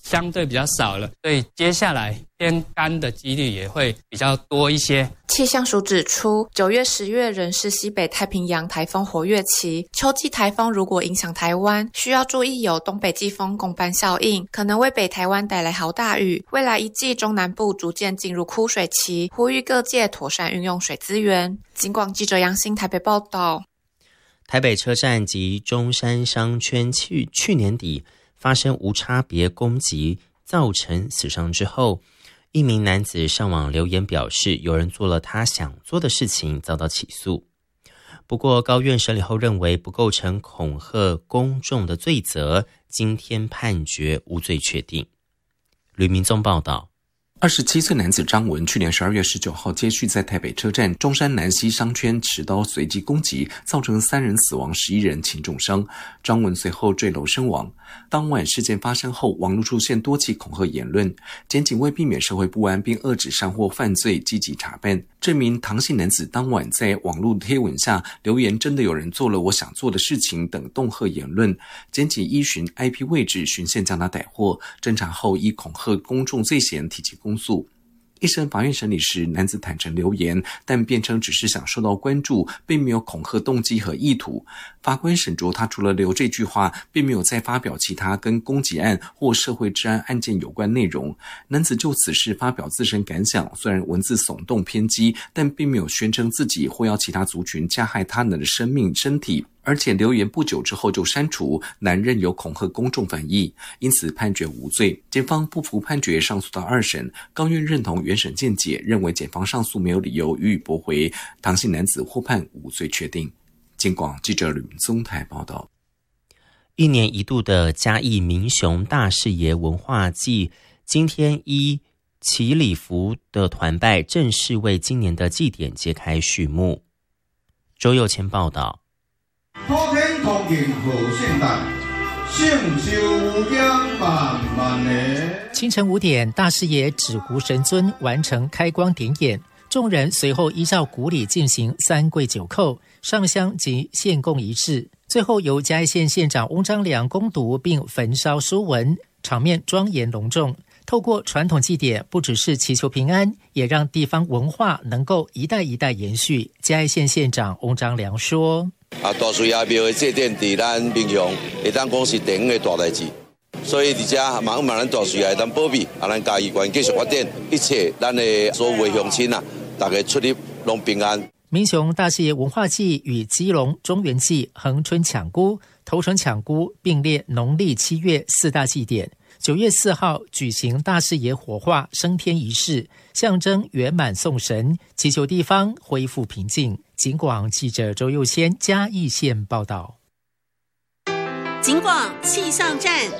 相对比较少了，所以接下来偏干的几率也会比较多一些。 气象署指出，9月、10月仍是西北太平洋台风活跃期，秋季台风如果影响台湾，需要注意有东北季风共伴效应，可能为北台湾带来豪大雨。未来一季中南部逐渐进入枯水期，呼吁各界妥善运用水资源。警广记者杨欣台北报道。 台北车站及中山商圈去年底发生无差别攻击，造成死伤之后，一名男子上网留言表示，有人做了他想做的事情，遭到起诉。不过高院审理后认为不构成恐吓公众的罪责，今天判决无罪确定。吕明宗报道。 27岁男子张文去年12月19号接续在台北车站中山南西商圈持刀随机攻击，造成3人死亡11人轻重伤，张文随后坠楼身亡。当晚事件发生后，网络出现多起恐吓言论，检警为避免社会不安并遏制煽惑犯罪，积极查办。这名唐姓男子当晚在网络贴文下留言真的有人做了我想做的事情等恫吓言论，检警依循 IP 位置循线将他逮获，侦查后依恐吓公众罪嫌提起公诉。一审法院审理时，男子坦诚留言，但辩称只是想受到关注，并没有恐吓动机和意图。法官审酌他除了留这句话，并没有再发表其他跟攻击案或社会治安案件有关内容。男子就此事发表自身感想，虽然文字耸动偏激，但并没有宣称自己或要其他族群加害他人的生命身体，而且留言不久之后就删除，难认有恐吓公众反意，因此判决无罪。检方不服判决，上诉到2审，高院认同原审见解，认为检方上诉没有理由予以驳回，唐姓男子获判无罪确定。警广记者吕明宗台报道。 一年一度的嘉义民雄大士爷文化祭，今天依祈礼服的团拜正式为今年的祭典揭开序幕。周佑谦报道。 普天同庆贺圣诞，圣寿无疆万万年。 清晨5点，大士爷指壶神尊完成开光点眼，众人随后依照古礼进行3跪9叩、上香及献供仪式，最后由嘉义县县长翁章良恭读并焚烧书文，场面庄严隆重。透过传统祭典，不只是祈求平安，也让地方文化能够一代一代延续。嘉义县县长翁章良说： 大水阿庙的祭典在咱民雄，会当讲是第5个大代志，所以伫遮望咱大水会当保庇，咱嘉义县继续发展，一切咱的所有的乡亲啊，大家出入拢平安。 民雄大士爷文化祭与基隆中元祭、恒春抢孤、头城抢孤并列农历7月4大祭典。9月4号举行大士爷火化升天仪式，象征圆满送神，祈求地方恢复平静。警广记者周佑谦嘉义县报道。 警广气象站。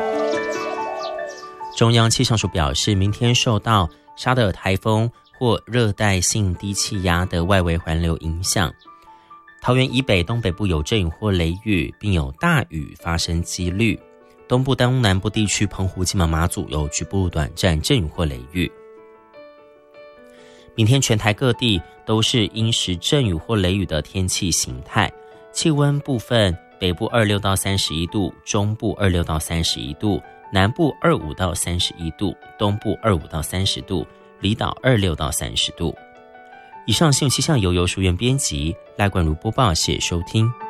中央气象署表示，明天受到沙德尔台风或热带性低气压的外围环流影响，桃园以北东北部有阵雨或雷雨，并有大雨发生几率。东部东南部地区澎湖、金门、马祖有局部短暂阵雨或雷雨。明天全台各地都是因时阵雨或雷雨的天气形态，气温部分北部26到31度，中部26到31度，南部25到31度，东部25到30度，离岛26到30度。以上新闻气象由书院编辑赖冠如播报，谢谢收听。